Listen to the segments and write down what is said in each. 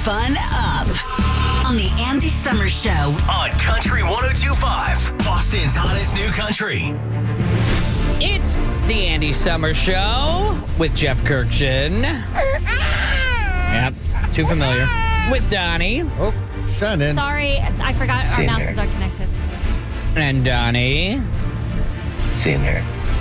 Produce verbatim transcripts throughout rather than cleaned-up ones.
fun up on the Andy Summer Show on Country one oh two point five, Boston's hottest new country. It's the Andy Summer Show with Jeff Kirkson. Yep, too familiar. With Donnie. Oh, Shannon. Sorry, I forgot our Seen mouses her. are connected. And Donnie. Seen her.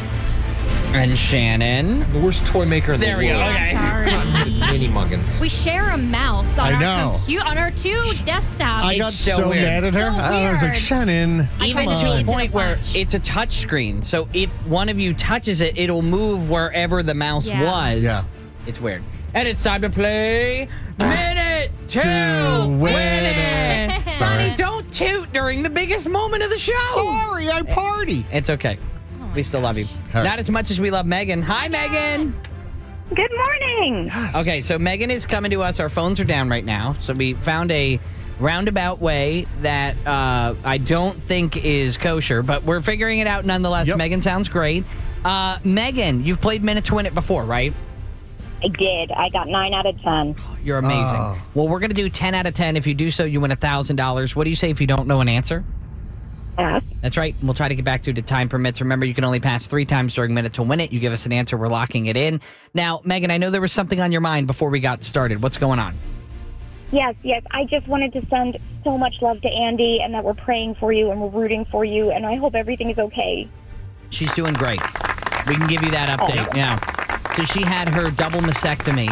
And Shannon. The worst toy maker in There the we go. world. Okay. Sorry. Mini muggins. We share a mouse on I our know. computer on our two desktops. I It's got so so, weird. mad at her. So I was like, weird. Shannon. I Even tried to to a change it point a where bunch. it's a touch screen. So if one of you touches it, it'll move wherever the mouse Yeah. was. Yeah. It's weird. And it's time to play Minute to, To Win, Win It. It. Sonny, don't toot during the biggest moment of the show. Sorry, I party. It's okay. Oh my we still love you. gosh. All right. Not as much as we love Megan. Hi, Megan. Good morning. Okay, so Megan is coming to us. Our phones are down right now. So we found a roundabout way that uh, I don't think is kosher, but we're figuring it out nonetheless. Yep. Megan sounds great. Uh, Megan, you've played Minute to Win It before, right? I did. I got nine out of ten. You're amazing. Oh. Well, we're going to do ten out of ten. If you do so, you win one thousand dollars. What do you say if you don't know an answer? Yes. That's right. We'll try to get back to it if time permits. Remember, you can only pass three times during Minute to Win It. You give us an answer, we're locking it in. Now, Megan, I know there was something on your mind before we got started. What's going on? Yes, yes. I just wanted to send so much love to Andy and that we're praying for you and we're rooting for you, and I hope everything is okay. She's doing great. We can give you that update. Yeah. So she had her double mastectomy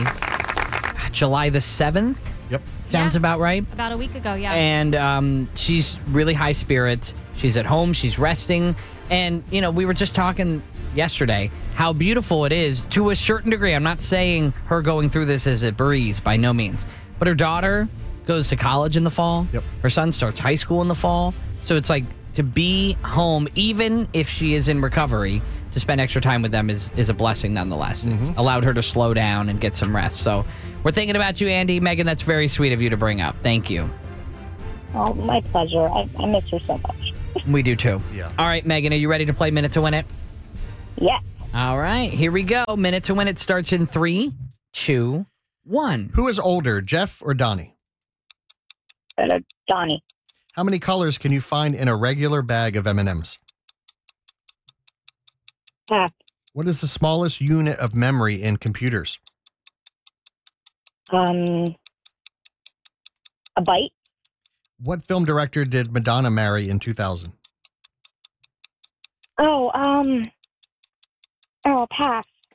July the seventh. Yep. Sounds Yeah. about right. About a week ago, yeah. And um, she's really high spirits. She's at home. She's resting. And, you know, we were just talking yesterday how beautiful it is to a certain degree. I'm not saying her going through this is a breeze by no means. But her daughter goes to college in the fall. Yep. Her son starts high school in the fall. So it's like to be home, even if she is in recovery, to spend extra time with them is, is a blessing nonetheless. It's allowed her to slow down and get some rest. So we're thinking about you, Andy. Megan, that's very sweet of you to bring up. Thank you. Oh, my pleasure. I, I miss her so much. We do too. Yeah. All right, Megan, are you ready to play Minute to Win It? Yes. All right, here we go. Minute to Win It starts in three, two, one. Who is older, Jeff or Donnie? Uh, Donnie. How many colors can you find in a regular bag of M and M's? Pass. What is the smallest unit of memory in computers? Um, a bite. What film director did Madonna marry in two thousand? Oh, um, oh, pass.